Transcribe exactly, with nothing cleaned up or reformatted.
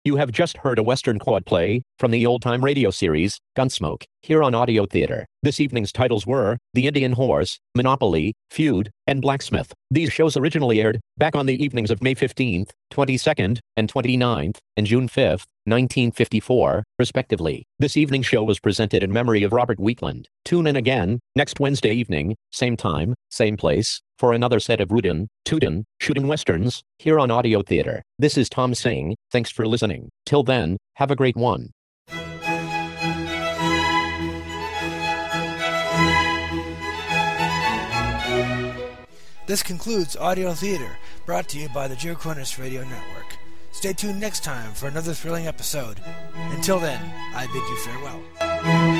You have just heard a Western quad play from the old-time radio series, Gunsmoke, here on Audio Theater. This evening's titles were The Indian Horse, Monopoly, Feud, and Blacksmith. These shows originally aired back on the evenings of May fifteenth, twenty-second, and twenty-ninth, and June fifth, nineteen fifty-four, respectively. This evening's show was presented in memory of Robert Wheatland. Tune in again, next Wednesday evening, same time, same place, for another set of rootin', tootin', shootin' westerns, here on Audio Theater. This is Tom saying, thanks for listening. Till then, have a great one. This concludes Audio Theater, brought to you by the Joe Cornish Radio Network. Stay tuned next time for another thrilling episode. Until then, I bid you farewell.